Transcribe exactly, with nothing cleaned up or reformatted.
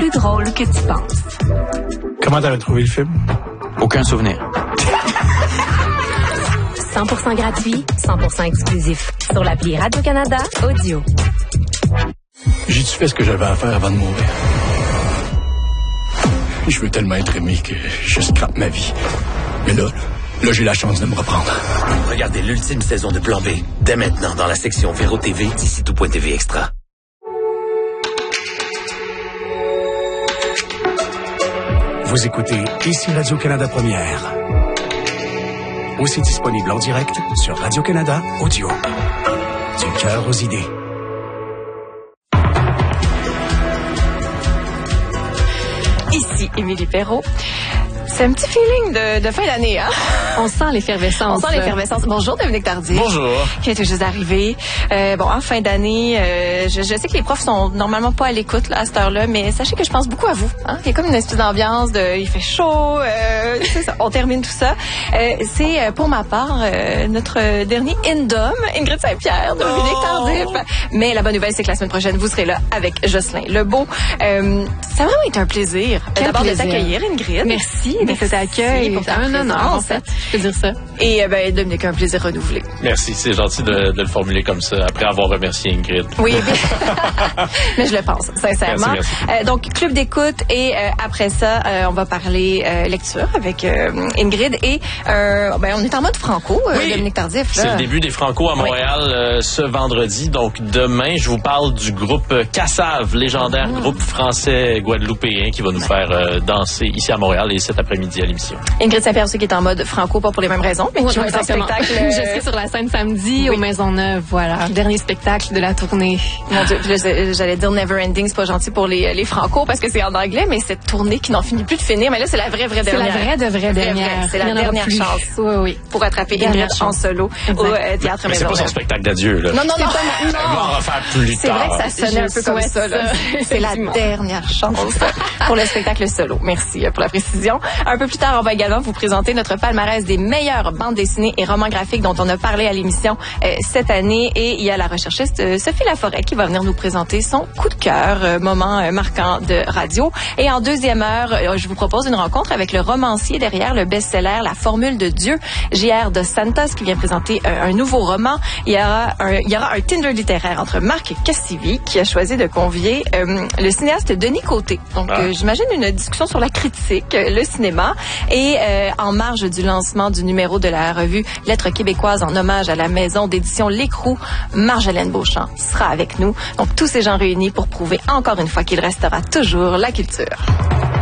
plus drôle que tu penses. Comment t'avais trouvé le film? Aucun souvenir. cent pour cent gratuit, cent pour cent exclusif. Sur l'appli Radio-Canada Audio. J'ai-tu fait ce que j'avais à faire avant de mourir? Je veux tellement être aimé que je scrape ma vie. Mais là, là, j'ai la chance de me reprendre. Regardez l'ultime saison de Plan B, dès maintenant dans la section Véro T V d'ici tout point T V Extra. Vous écoutez ici Radio-Canada Première. Aussi disponible en direct sur Radio-Canada Audio. Du cœur aux idées. Ici Émilie Perrault. C'est un petit feeling de, de fin d'année, hein? On sent l'effervescence. On sent l'effervescence. Bonjour, Dominique Tardif. Bonjour. Qui est tout juste arrivé. Euh, bon, en fin d'année, euh, je, je sais que les profs sont normalement pas à l'écoute là, à cette heure-là, mais sachez que je pense beaucoup à vous. Hein? Il y a comme une espèce d'ambiance de, il fait chaud, euh, c'est ça, on termine tout ça. Euh, c'est pour ma part euh, notre dernier Indom, Ingrid Saint-Pierre, Dominique oh. Tardif. Mais la bonne nouvelle, c'est que la semaine prochaine, vous serez là avec Jocelyn Lebeau. Euh, ça a vraiment été un plaisir. Quel D'abord plaisir. de t'accueillir, Ingrid. Merci de cet accueil. pour ta un honneur, en présence. fait. Je peux dire ça. Et euh, ben, Dominique, un plaisir renouvelé. Merci, c'est gentil de, de le formuler comme ça, après avoir remercié Ingrid. Oui, mais je le pense, sincèrement. Merci, merci. Euh, donc, club d'écoute et euh, après ça, euh, on va parler euh, lecture avec euh, Ingrid et euh, ben, on est en mode franco, euh, Oui. Dominique Tardif. Là. C'est le début des Franco à Montréal oui. euh, ce vendredi. Donc, demain, je vous parle du groupe Cassave, légendaire mmh. groupe français guadeloupéen qui va nous faire euh, danser ici à Montréal et cet après-midi à l'émission. Ingrid Saint-Pierre aussi qui est en mode franco, pas pour les mêmes raisons, mais qui Oui, va être en spectacle. Euh... Je serai sur la scène samedi oui. au Maisonneuve, voilà. Dernier spectacle de la tournée. Mon Dieu, j'allais dire Never Ending, c'est pas gentil pour les, les franco parce que c'est en anglais, mais cette tournée qui n'en finit plus de finir, mais là c'est la vraie, vraie dernière. C'est la vraie de vraie dernière. C'est la dernière chance. Oui, oui. Pour attraper Ingrid en solo exact. au euh, Théâtre Maisonneuve. Mais c'est pas son spectacle d'adieu, là. Non, non, non. Elle va en refaire plus c'est tard. C'est vrai que ça sonnait un peu comme ça, là. C'est la dernière chance pour le spectacle solo. Merci pour la précision. Un peu plus tard, on va également vous présenter notre palmarès des meilleures bandes dessinées et romans graphiques dont on a parlé à l'émission euh, cette année. Et il y a la recherchiste euh, Sophie Laforêt qui va venir nous présenter son coup de cœur, euh, moment euh, marquant de radio. Et en deuxième heure, euh, je vous propose une rencontre avec le romancier derrière le best-seller La Formule de Dieu, J R dos Santos, qui vient présenter euh, un nouveau roman. Il y aura un, il y aura un Tinder littéraire entre Marc Cassivi, qui a choisi de convier euh, le cinéaste Denis Côté. Donc, ah. euh, j'imagine une discussion sur la critique, euh, le cinéma. Et euh, en marge du lancement du numéro de la revue Lettres québécoises en hommage à la maison d'édition L'Écrou, Marjolaine Beauchamp sera avec nous. Donc, tous ces gens réunis pour prouver encore une fois qu'il restera toujours la culture.